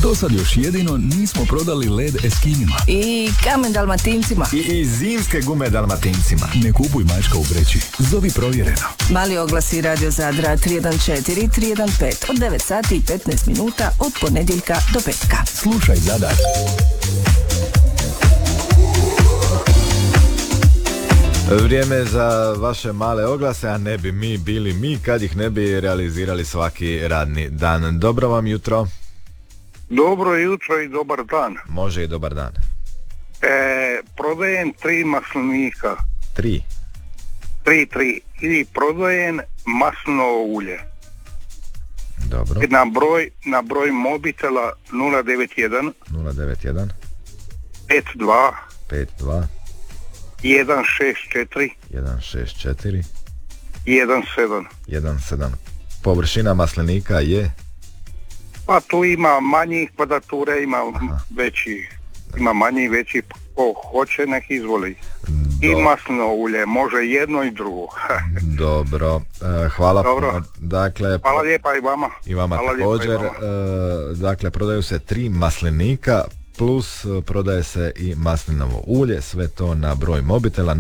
Do sad još jedino nismo prodali led Eskinima. I kamen Dalmatincima. I zimske gume Dalmatincima. Ne kupuj mačka u vreći. Zovi provjereno. Mali oglasi Radio Zadra 314 315 od 9 sati i 15 minuta od ponedjeljka do petka. Slušaj Zadar. Vrijeme za vaše male oglase, a ne bi mi bili mi kad ih ne bi realizirali svaki radni dan. Dobro vam jutro. Dobro jutro i dobar dan. Može i dobar dan. Prodajem 3 maslinika. 3 i prodajem maslinovo ulje. Dobro. Na broj mobitela 091 091 52 164 17. Površina maslinika je? Pa tu ima manjih kvadrature, ima veći, ima manji i veći, ko hoće nek izvoli. I maslinovo ulje, može jedno i drugo. Dobro, hvala. Dobro. Dakle, hvala lijepa i vama. I vama također. Dakle, prodaju se 3 maslinika plus prodaje se i maslinovo ulje, sve to na broj mobitela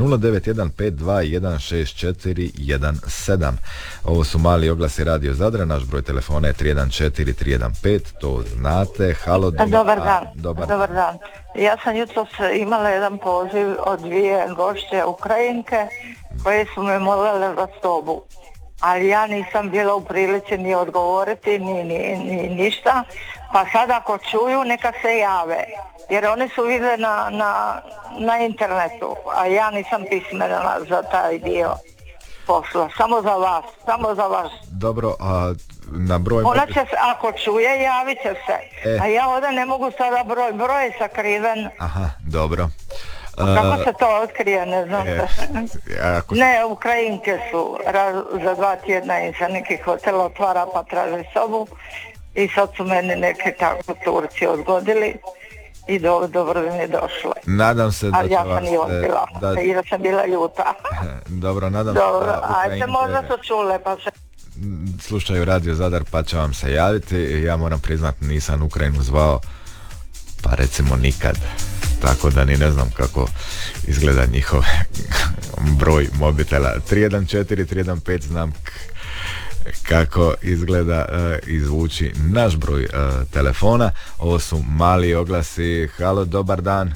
09152164117. Ovo su mali oglasi Radio Zadra, naš broj telefona je 314315, to znate. Halo, dobar dan. Dobar dan. Ja sam jutros imala jedan poziv od 2 gošće Ukrajinke koje su me molile za sobu, ali ja nisam bila u prilici ni odgovoriti ni ništa, pa sad ako čuju neka se jave, jer oni su vide na internetu, a ja nisam pismena za taj dio posla, samo za vas. Dobro, a na broj... Ona će, ako čuje, javit će se, a ja ovdje ne mogu sada broj je sakriven. Aha, dobro. Kako se to otkrije, ne znam. Ne, Ukrajinke su za 2 tjedna im se neki hotel otvara pa traže sobu i sad su meni neki tako Turci odgodili i dobro mi je došlo. Nadam se da će ja sam i odbila, jer sam bila ljuta. Dobro, nadam se da Ukrajinke... možda su čule pa se... Slušaju Radio Zadar pa će vam se javiti. Ja moram priznati nisam Ukrajinu zvao pa recimo nikad. Tako da ni ne znam kako izgleda njihov broj mobitela. 314315 znam kako izgleda izvući naš broj telefona. Ovo su mali oglasi. Halo, dobar dan.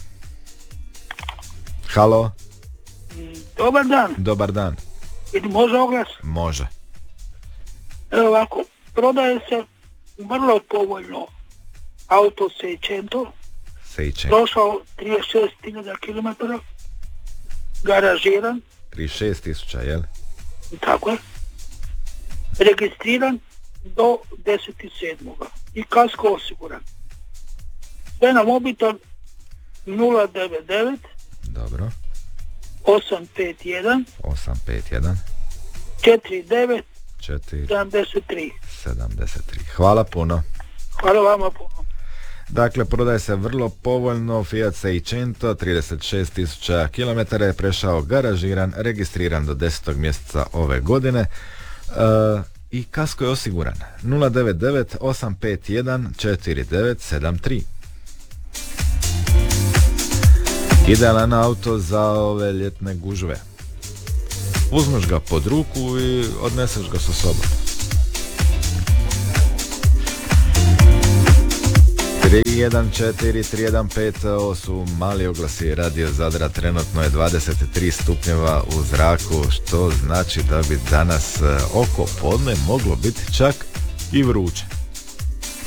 Halo. Dobar dan. Dobar dan. Može oglas? Može. Evo ovako, prodaje se vrlo povoljno auto Seicento. Prošao 36.000 km, garažiran. 36.000, jel? Tako je. Registriran do 10.7. I kasko osiguran. Sve na mobitel 099 Dobro 851 49 73. Hvala puno. Hvala vama puno. Dakle, prodaje se vrlo povoljno Fiat Seicento, 36.000 km je prešao, garažiran, registriran do 10. mjeseca ove godine i kasko je osiguran. 099 851 4973. Idealan auto za ove ljetne gužve. Uzmeš ga pod ruku i odneseš ga sa sobom. 314-315, ovo su mali oglasi Radio Zadra, trenutno je 23 stupnjeva u zraku, što znači da bi danas oko podne moglo biti čak i vruće.